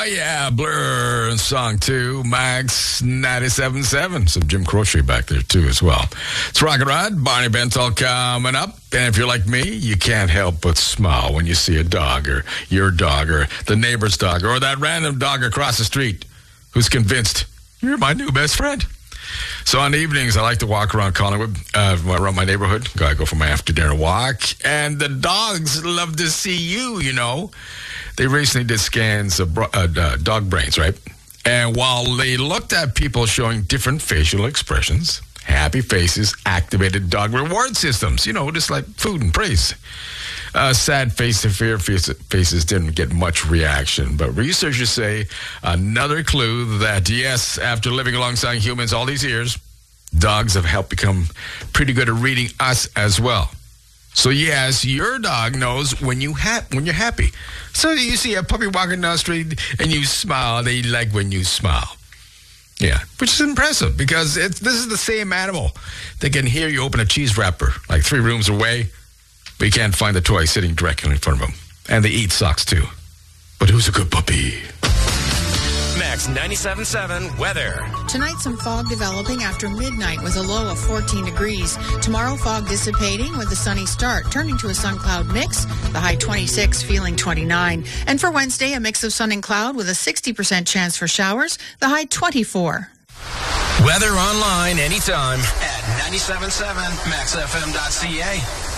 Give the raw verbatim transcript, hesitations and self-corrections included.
yeah, Blur song two, Max ninety-seven point seven. Some Jim Croce back there too as well. It's Rock and Rod, Barney Bentall coming up. And if you're like me, you can't help but smile when you see a dog or your dog or the neighbor's dog or that random dog across the street who's convinced you're my new best friend. So on the evenings, I like to walk around Collingwood, uh, around my neighborhood. I go for my after dinner walk. And the dogs love to see you, you know. They recently did scans of uh, uh, dog brains, right? And while they looked at people showing different facial expressions, happy faces activated dog reward systems, you know, just like food and praise. Uh, sad face to fear faces didn't get much reaction, but researchers say another clue that, yes, after living alongside humans all these years, dogs have helped become pretty good at reading us as well. So, yes, your dog knows when, you ha- when you're happy. So you see a puppy walking down the street and you smile, they like when you smile. Yeah, which is impressive because it's, this is the same animal. They can hear you open a cheese wrapper like three rooms away, but you can't find the toy sitting directly in front of them. And they eat socks too. But who's a good puppy? Max ninety-seven point seven weather. Tonight, some fog developing after midnight with a low of fourteen degrees. Tomorrow, fog dissipating with a sunny start, turning to a sun-cloud mix. The high twenty-six, feeling twenty-nine. And for Wednesday, a mix of sun and cloud with a sixty percent chance for showers. The high twenty-four. Weather online anytime at ninety-seven point seven max f m dot c a.